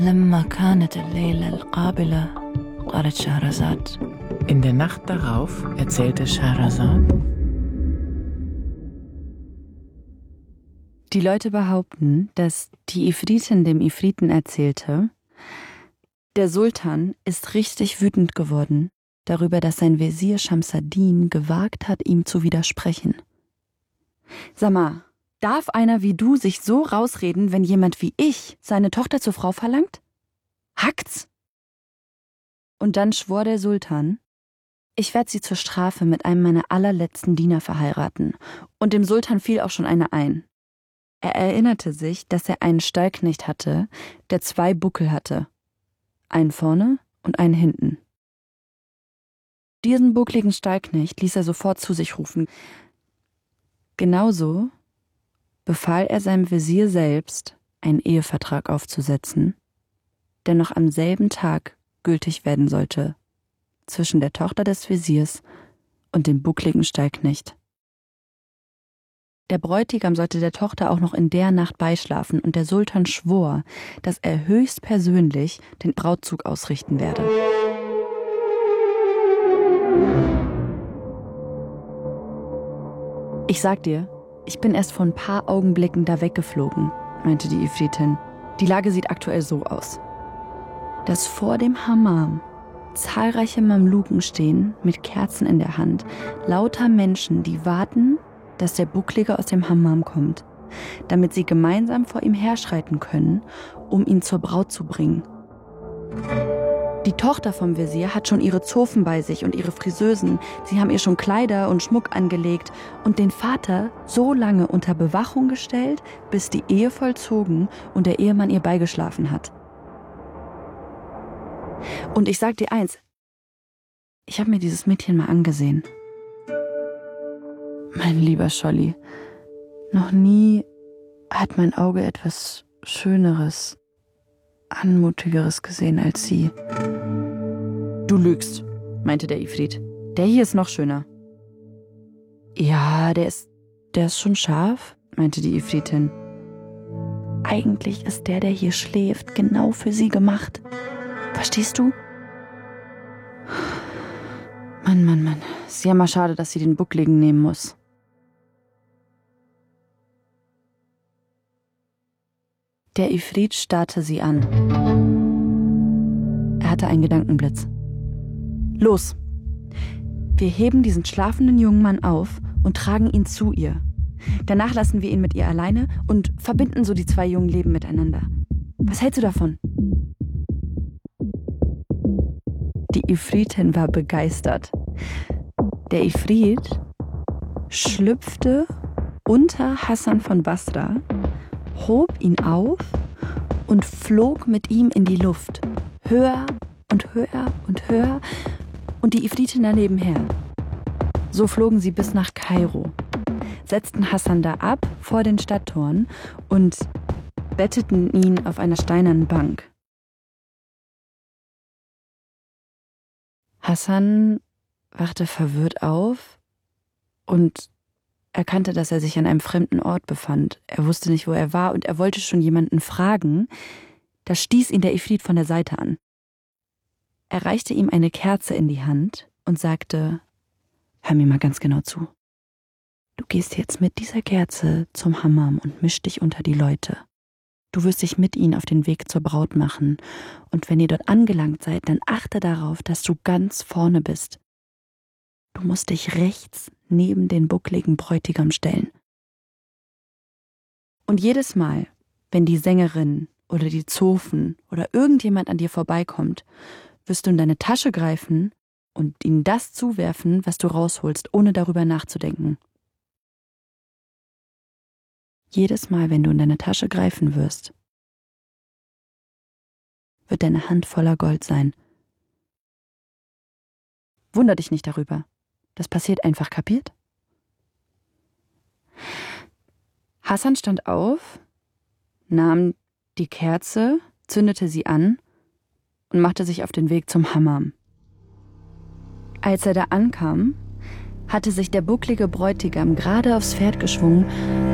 لما كانت الليلة القابلة قالت شهرزاد. In der Nacht darauf erzählte Schahrazad: Die Leute behaupten, dass die Ifritin dem Ifriten erzählte, der Sultan ist richtig wütend geworden darüber, dass sein Wesir Schamsaddin gewagt hat, ihm zu widersprechen. Sag mal, darf einer wie du sich so rausreden, wenn jemand wie ich seine Tochter zur Frau verlangt? Hackt's? Und dann schwor der Sultan: Ich werde sie zur Strafe mit einem meiner allerletzten Diener verheiraten. Und dem Sultan fiel auch schon eine ein. Er erinnerte sich, dass er einen Stallknecht hatte, der 2 Buckel hatte. Einen vorne und einen hinten. Diesen buckligen Stallknecht ließ er sofort zu sich rufen. Genauso befahl er seinem Wesir selbst, einen Ehevertrag aufzusetzen, der noch am selben Tag gültig werden sollte, zwischen der Tochter des Wesirs und dem buckligen Stallknecht. Der Bräutigam sollte der Tochter auch noch in der Nacht beischlafen, und der Sultan schwor, dass er höchstpersönlich den Brautzug ausrichten werde. Ich sag dir, ich bin erst vor ein paar Augenblicken da weggeflogen, meinte die Ifritin. Die Lage sieht aktuell so aus, dass vor dem Hammam zahlreiche Mamluken stehen mit Kerzen in der Hand, lauter Menschen, die warten, dass der Bucklige aus dem Hammam kommt, damit sie gemeinsam vor ihm herschreiten können, um ihn zur Braut zu bringen. Die Tochter vom Wesir hat schon ihre Zofen bei sich und ihre Friseusen. Sie haben ihr schon Kleider und Schmuck angelegt und den Vater so lange unter Bewachung gestellt, bis die Ehe vollzogen und der Ehemann ihr beigeschlafen hat. Und ich sag dir eins, ich habe mir dieses Mädchen mal angesehen. Mein lieber Scholli, noch nie hat mein Auge etwas Schöneres, Anmutigeres gesehen als sie. Du lügst, meinte der Ifrit. Der hier ist noch schöner. Ja, der ist schon scharf, meinte die Ifritin. Eigentlich ist der hier schläft, genau für sie gemacht. Verstehst du? Mann. Ist ja mal schade, dass sie den Buckligen nehmen muss. Der Ifrit starrte sie an. Er hatte einen Gedankenblitz. Los! Wir heben diesen schlafenden jungen Mann auf und tragen ihn zu ihr. Danach lassen wir ihn mit ihr alleine und verbinden so die 2 jungen Leben miteinander. Was hältst du davon? Die Ifritin war begeistert. Der Ifrit schlüpfte unter Hassan von Basra, hob ihn auf und flog mit ihm in die Luft. Höher und höher und höher und die Ifritin daneben her. So flogen sie bis nach Kairo, setzten Hassan da ab vor den Stadttoren und betteten ihn auf einer steinernen Bank. Hassan wachte verwirrt auf und erkannte, dass er sich an einem fremden Ort befand. Er wusste nicht, wo er war, und er wollte schon jemanden fragen. Da stieß ihn der Ifrit von der Seite an. Er reichte ihm eine Kerze in die Hand und sagte: Hör mir mal ganz genau zu. Du gehst jetzt mit dieser Kerze zum Hammam und misch dich unter die Leute. Du wirst dich mit ihnen auf den Weg zur Braut machen. Und wenn ihr dort angelangt seid, dann achte darauf, dass du ganz vorne bist. Du musst dich rechts neben den buckligen Bräutigam stellen. Und jedes Mal, wenn die Sängerin oder die Zofen oder irgendjemand an dir vorbeikommt, wirst du in deine Tasche greifen und ihnen das zuwerfen, was du rausholst, ohne darüber nachzudenken. Jedes Mal, wenn du in deine Tasche greifen wirst, wird deine Hand voller Gold sein. Wunder dich nicht darüber. Das passiert einfach, kapiert? Hassan stand auf, nahm die Kerze, zündete sie an und machte sich auf den Weg zum Hammam. Als er da ankam, hatte sich der bucklige Bräutigam gerade aufs Pferd geschwungen